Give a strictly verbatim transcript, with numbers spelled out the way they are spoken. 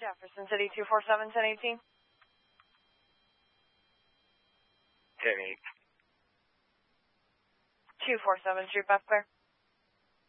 Jefferson City, two four seven, ten eighteen. ten eight. two four seven, Street Path Clear.